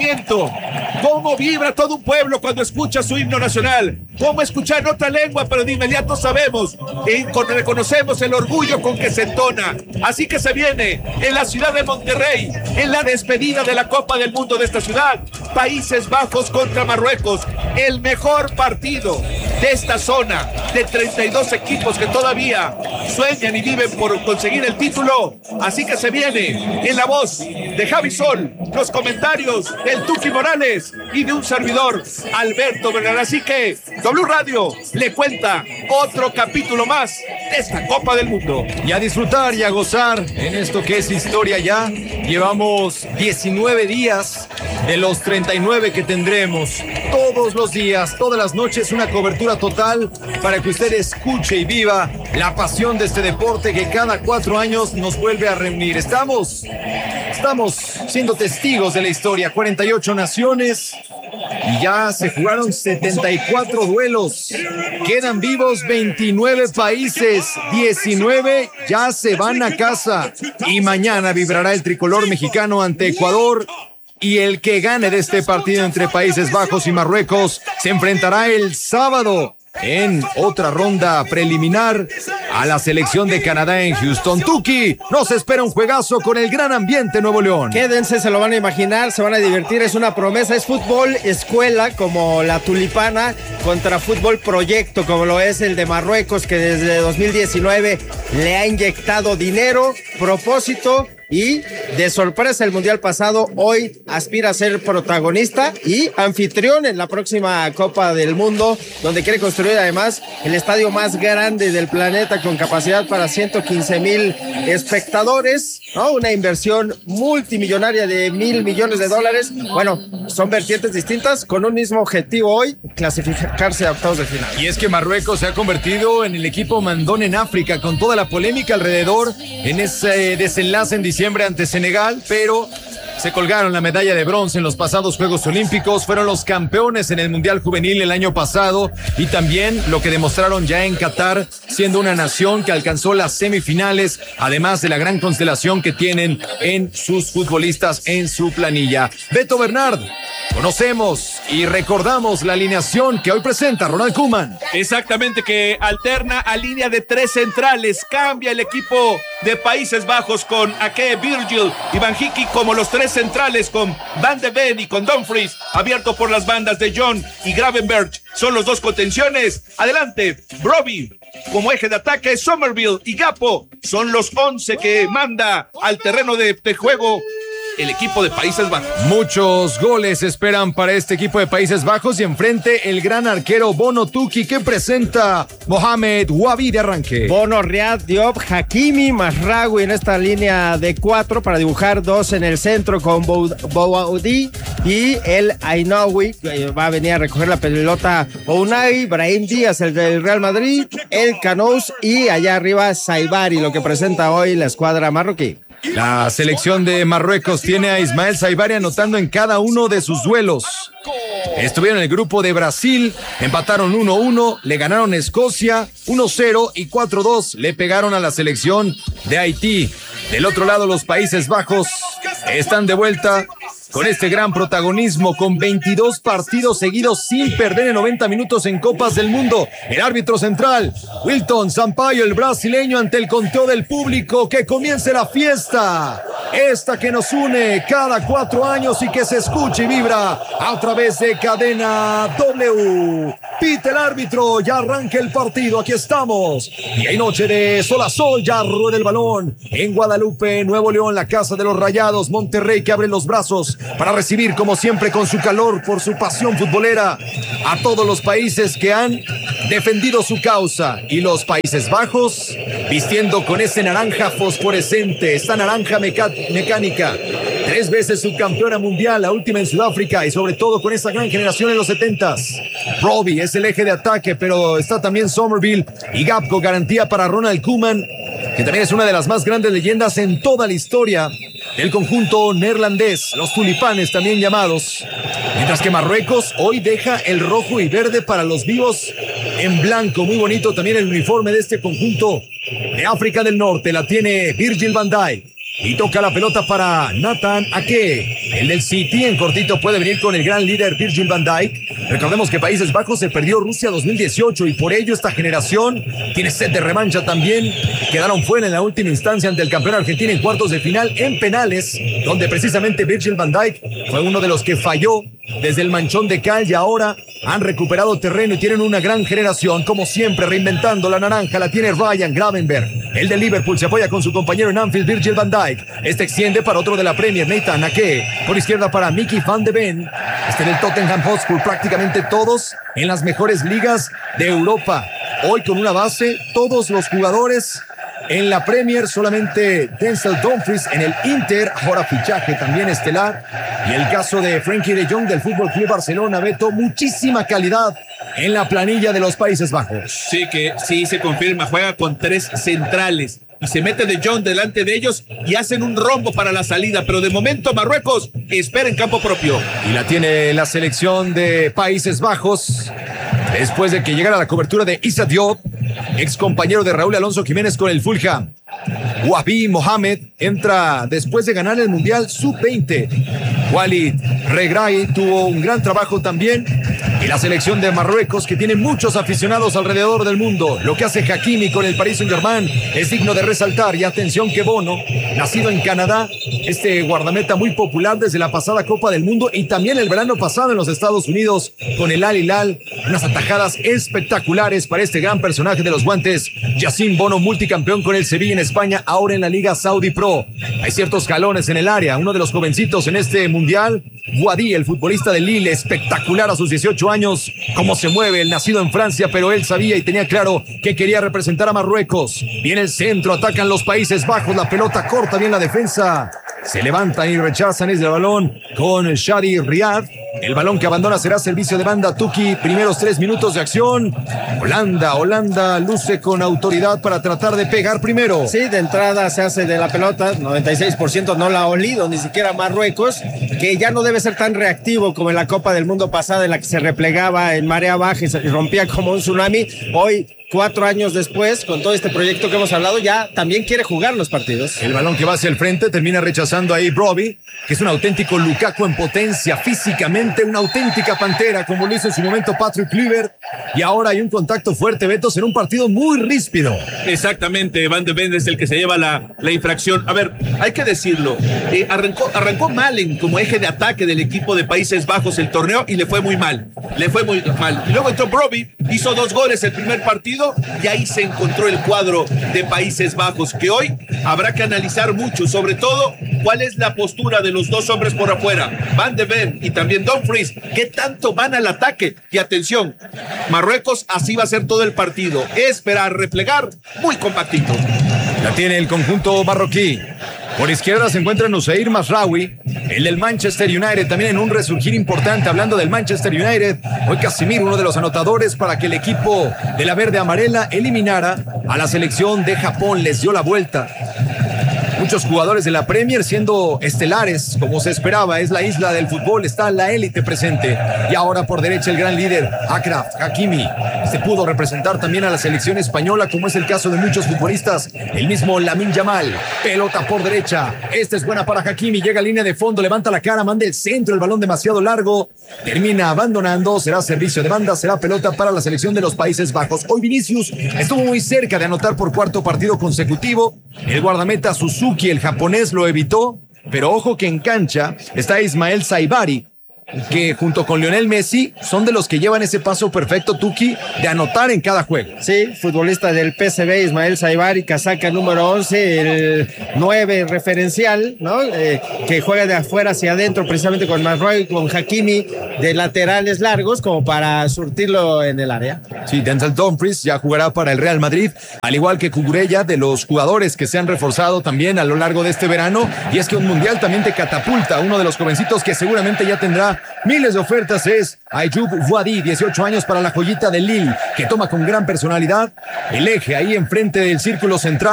sentimiento. Cómo vibra todo un pueblo cuando escucha su himno nacional. Cómo escuchar en otra lengua, pero de inmediato sabemos y reconocemos el orgullo con que se entona. Así que se viene en la ciudad de Monterrey, en la despedida de la Copa del Mundo de esta ciudad, Países Bajos contra Marruecos, el mejor partido de esta zona, de 32 equipos que todavía sueñan y viven por conseguir el título. Así que se viene en la voz de Javi Sol, los comentarios del Tuki Morales y de un servidor, Alberto Bernal. Así que W Radio le cuenta otro capítulo más de esta Copa del Mundo. Y a disfrutar y a gozar en esto que es historia ya. Llevamos 19 días de los 39 que tendremos. Todos los días, todas las noches, una cobertura total para que usted escuche y viva la pasión de este deporte que cada 4 años nos vuelve a reunir. Estamos siendo testigos de la historia. 48 naciones y ya se jugaron 74 duelos. Quedan vivos 29 países, 19 ya se van a casa. Y mañana vibrará el tricolor mexicano ante Ecuador. Y el que gane de este partido entre Países Bajos y Marruecos se enfrentará el sábado en otra ronda preliminar a la selección de Canadá en Houston. Tuki, nos espera un juegazo con el gran ambiente Nuevo León. Quédense, se lo van a imaginar, se van a divertir, es una promesa, es fútbol escuela como la Tulipana contra fútbol proyecto como lo es el de Marruecos, que desde 2019 le ha inyectado dinero, propósito. Y de sorpresa el Mundial pasado, hoy aspira a ser protagonista y anfitrión en la próxima Copa del Mundo, donde quiere construir además el estadio más grande del planeta con capacidad para 115,000 espectadores, ¿no? Una inversión multimillonaria de $1,000 millones. Bueno, son vertientes distintas con un mismo objetivo hoy, clasificarse a octavos de final. Y es que Marruecos se ha convertido en el equipo mandón en África, con toda la polémica alrededor en ese desenlace en diciembre ante Senegal, pero se colgaron la medalla de bronce en los pasados Juegos Olímpicos, fueron los campeones en el Mundial Juvenil el año pasado y también lo que demostraron ya en Qatar, siendo una nación que alcanzó las semifinales, además de la gran constelación que tienen en sus futbolistas en su planilla. Beto Bernard, conocemos y recordamos la alineación que hoy presenta Ronald Koeman. Exactamente, que alterna a línea de 3 centrales, cambia el equipo de Países Bajos con Ake, Virgil y Van Hickey como los 3 centrales, con Van de Ven y con Dumfries abierto por las bandas de John y Gravenberch son los 2 contenciones. Adelante, Brobbey como eje de ataque, Somerville y Gapo son los 11 que manda al terreno de juego el equipo de Países Bajos. Muchos goles esperan para este equipo de Países Bajos y enfrente el gran arquero Bono Tuki que presenta Mohamed Wabi de arranque. Bono, Riyad Diop, Hakimi, Mazraoui en esta línea de 4 para dibujar 2 en el centro con Boudi y el Ainaoui, que va a venir a recoger la pelota Unai, Brahim Díaz, el del Real Madrid, el Canous y allá arriba Saibari, lo que presenta hoy la escuadra marroquí. La selección de Marruecos tiene a Ismael Saibari anotando en cada uno de sus duelos. Estuvieron en el grupo de Brasil, empataron 1-1, le ganaron a Escocia 1-0 y 4-2 le pegaron a la selección de Haití. Del otro lado, los Países Bajos están de vuelta con este gran protagonismo, con 22 partidos seguidos sin perder en 90 minutos en Copas del Mundo. El árbitro central, Wilton Sampaio, el brasileño, ante el conteo del público. Que comience la fiesta, esta que nos une cada 4 años y que se escucha y vibra a través de Cadena W. Pite el árbitro, ya arranca el partido, aquí estamos. Y hay noche de sol a sol, ya rueda el balón en Guadalupe, Nuevo León, la casa de los Rayados. Monterrey que abre los brazos para recibir, como siempre, con su calor, por su pasión futbolera, a todos los países que han defendido su causa. Y los Países Bajos vistiendo con ese naranja fosforescente, esta naranja mecánica. 3 veces subcampeona mundial, la última en Sudáfrica, y sobre todo con esa gran generación en los 70s. Brobbey es el eje de ataque, pero está también Somerville y Gapco, garantía para Ronald Koeman, que también es una de las más grandes leyendas en toda la historia del conjunto neerlandés, los tulipanes también llamados. Mientras que Marruecos hoy deja el rojo y verde para los vivos en blanco. Muy bonito también el uniforme de este conjunto de África del Norte. La tiene Virgil van Dijk. y toca la pelota para Nathan Ake. El del City en cortito puede venir con el gran líder Virgil van Dijk. Recordemos que Países Bajos se perdió Rusia 2018 y por ello esta generación tiene sed de revancha también. Quedaron fuera en la última instancia ante el campeón argentino en cuartos de final en penales, donde precisamente Virgil van Dijk fue uno de los que falló desde el manchón de cal y ahora han recuperado terreno y tienen una gran generación, como siempre reinventando la naranja. La tiene Ryan Gravenberch. El de Liverpool se apoya con su compañero en Anfield, Virgil van Dijk. Este extiende para otro de la Premier, Nathan Ake. Por izquierda para Mickey van de Ven. Este del Tottenham Hotspur, prácticamente todos en las mejores ligas de Europa. Hoy con una base, todos los jugadores en la Premier, solamente Denzel Dumfries en el Inter, ahora fichaje también estelar. Y el caso de Frenkie de Jong del Fútbol Club Barcelona, Beto, muchísima calidad en la planilla de los Países Bajos. Sí, que sí se confirma, juega con 3 centrales y se mete de Jong delante de ellos y hacen un rombo para la salida, pero de momento Marruecos espera en campo propio. Y la tiene la selección de Países Bajos después de que llegara la cobertura de Issa Diop, ex compañero de Raúl Alonso Jiménez con el Fulham. Wabi Mohamed entra después de ganar el Mundial Sub-20. Walid Regragui tuvo un gran trabajo también. Y la selección de Marruecos, que tiene muchos aficionados alrededor del mundo. Lo que hace Hakimi con el Paris Saint-Germain es digno de resaltar. Y atención que Bono, nacido en Canadá, este guardameta muy popular desde la pasada Copa del Mundo y también el verano pasado en los Estados Unidos con el Al Hilal. Unas atajadas espectaculares para este gran personaje de los guantes. Yacine Bono, multicampeón con el Sevilla en España, ahora en la Liga Saudi Pro. Hay ciertos jalones en el área. Uno de los jovencitos en este mundial, Wadi, el futbolista de Lille, espectacular a sus 18 años. Cómo se mueve, el nacido en Francia, pero él sabía y tenía claro que quería representar a Marruecos. Viene el centro, atacan los Países Bajos, la pelota corta, bien la defensa. Se levantan y rechazan el balón con Shadi Riyad. El balón que abandona será servicio de banda. Tuki, primeros 3 minutos de acción. Holanda luce con autoridad para tratar de pegar primero. Sí, de entrada se hace de la pelota, 96% no la ha olido, ni siquiera Marruecos, que ya no debe ser tan reactivo como en la Copa del Mundo pasada, en la que se replegaba en marea baja y se rompía como un tsunami. Hoy, 4 años después, con todo este proyecto que hemos hablado, ya también quiere jugar los partidos. El balón que va hacia el frente termina rechazando ahí Brobbey, que es un auténtico Lukaku en potencia, físicamente una auténtica pantera, como lo hizo en su momento Patrick Kluivert. Y ahora hay un contacto fuerte, Betos, en un partido muy ríspido. Exactamente, Van de Ven es el que se lleva la infracción. A ver, hay que decirlo, arrancó mal como eje de ataque del equipo de Países Bajos el torneo y le fue muy mal. Y luego entró Brobbey, hizo 2 goles el primer partido y ahí se encontró el cuadro de Países Bajos, que hoy habrá que analizar mucho, sobre todo cuál es la postura de los 2 hombres por afuera, Van de Ven y también Dumfries, qué tanto van al ataque. Y atención, Marruecos así va a ser todo el partido, esperar, replegar, muy compactito. La tiene el conjunto marroquí. Por izquierda se encuentra Nuseir Mazraoui, el del Manchester United, también en un resurgir importante. Hablando del Manchester United, hoy Casemiro, uno de los anotadores para que el equipo de la verde amarela eliminara a la selección de Japón, les dio la vuelta. Muchos jugadores de la Premier siendo estelares, como se esperaba. Es la isla del fútbol, está la élite presente. Y ahora por derecha el gran líder, Achraf Hakimi. Se pudo representar también a la selección española, como es el caso de muchos futbolistas. El mismo Lamine Yamal, pelota por derecha. Esta es buena para Hakimi, llega a línea de fondo, levanta la cara, manda el centro, el balón demasiado largo. Termina abandonando, será servicio de banda, será pelota para la selección de los Países Bajos. Hoy Vinicius estuvo muy cerca de anotar por 4º partido consecutivo. El guardameta Suzuki, el japonés, lo evitó, pero ojo que en cancha está Ismael Saibari, que junto con Lionel Messi son de los que llevan ese paso perfecto, Tuki, de anotar en cada juego. Sí, futbolista del PSV, Ismael Saibari, casaca número 11, el 9 referencial, ¿no? Que juega de afuera hacia adentro, precisamente con Marruecos, con Hakimi, de laterales largos, como para surtirlo en el área. Sí, Denzel Dumfries ya jugará para el Real Madrid, al igual que Cucurella, de los jugadores que se han reforzado también a lo largo de este verano. Y es que un mundial también te catapulta. Uno de los jovencitos que seguramente ya tendrá miles de ofertas es Ayoub Wadi, 18 años para la joyita de Lille, que toma con gran personalidad el eje ahí enfrente del círculo central.